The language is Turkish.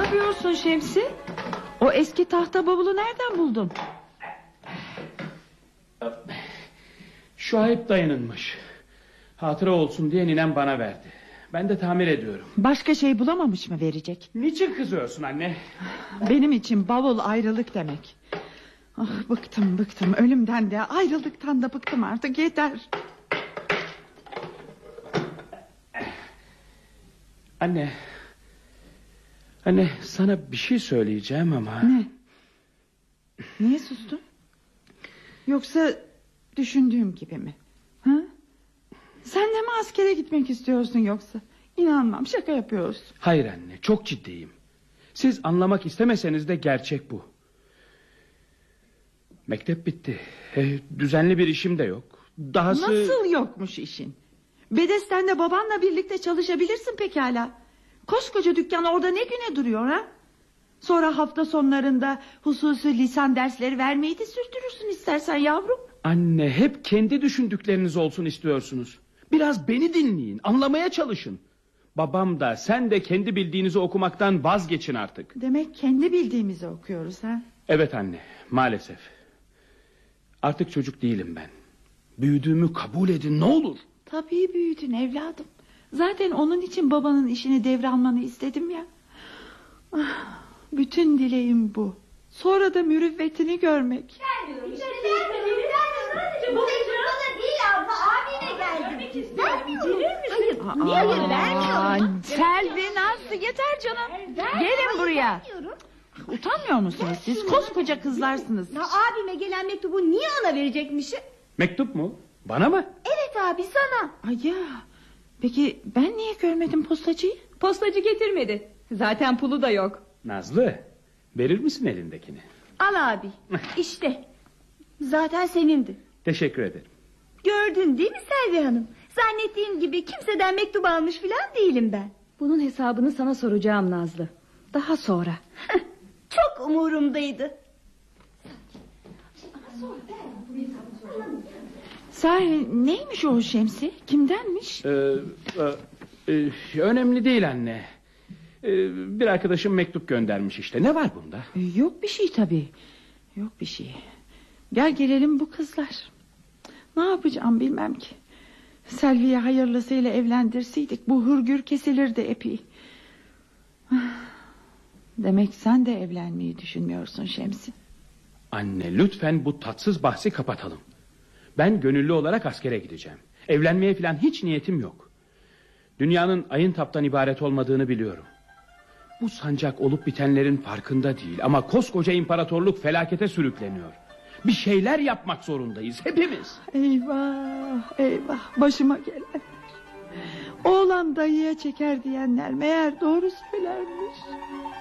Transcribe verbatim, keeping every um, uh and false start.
yapıyorsun Şemsi? O eski tahta bavulu nereden buldun? Şuayb dayınınmış. Hatıra olsun diye ninem bana verdi. Ben de tamir ediyorum. Başka şey bulamamış mı verecek? Niçin kızıyorsun anne? Benim için bavul ayrılık demek. Ah, bıktım bıktım, ölümden de ayrılıktan da bıktım artık, yeter. Anne. Anne, sana bir şey söyleyeceğim ama... Ne? Niye sustun? Yoksa düşündüğüm gibi mi? Ha? Sen de mi askere gitmek istiyorsun yoksa? İnanmam, şaka yapıyorsun. Hayır anne, çok ciddiyim. Siz anlamak istemeseniz de gerçek bu. Mektep bitti. E, düzenli bir işim de yok. Dahası... Nasıl yokmuş işin? Bedesten'de babanla birlikte çalışabilirsin pekala. Koskoca dükkan orada ne güne duruyor ha? Sonra hafta sonlarında hususi lisan dersleri vermeyi de sürdürürsün istersen yavrum. Anne, hep kendi düşündükleriniz olsun istiyorsunuz. Biraz beni dinleyin, anlamaya çalışın. Babam da sen de kendi bildiğinizi okumaktan vazgeçin artık. Demek kendi bildiğimizi okuyoruz ha? Evet anne, maalesef. Artık çocuk değilim ben. Büyüdüğümü kabul edin ne olur. Tabii büyüdün evladım. Zaten onun için babanın işini devralmanı istedim ya. Ah, bütün dileğim bu. Sonra da mürüvvetini görmek. Gelmiyorum işte. Gelmiyorum. Sadece bu bana değil abla. Abine geldim. Vermiyorum. Hayır. Niye hayır vermiyorum? Selvi, Nazlı, yeter canım. Gelin buraya. Utanmıyor musunuz siz? Koskoca kızlarsınız. Ya abime gelen mektubu niye ona verecekmişim? Mektup mu? Bana mı? Evet abi sana. Ay ya. Peki ben niye görmedim postacıyı? Postacı getirmedi. Zaten pulu da yok. Nazlı, verir misin elindekini? Al abi. İşte. Zaten senindi. Teşekkür ederim. Gördün değil mi Selvi Hanım? Zannettiğin gibi kimseden mektup almış filan değilim ben. Bunun hesabını sana soracağım Nazlı. Daha sonra. Çok umurumdaydı. Sahi neymiş o Şemsi? Kimdenmiş? Ee, e, e, önemli değil anne. Ee, bir arkadaşım mektup göndermiş işte. Ne var bunda? Yok bir şey tabii. Yok bir şey. Gel gelelim bu kızlar. Ne yapacağım bilmem ki. Selvi'ye hayırlısıyla evlendirseydik bu hırgür kesilirdi epey. Demek sen de evlenmeyi düşünmüyorsun Şemsi. Anne, lütfen bu tatsız bahsi kapatalım. Ben gönüllü olarak askere gideceğim. Evlenmeye falan hiç niyetim yok. Dünyanın Ayıntap'tan ibaret olmadığını biliyorum. Bu sancak olup bitenlerin farkında değil. Ama koskoca imparatorluk felakete sürükleniyor. Bir şeyler yapmak zorundayız hepimiz. Eyvah eyvah, başıma gelenler. Oğlan dayıya çeker diyenler meğer doğru söylermiş.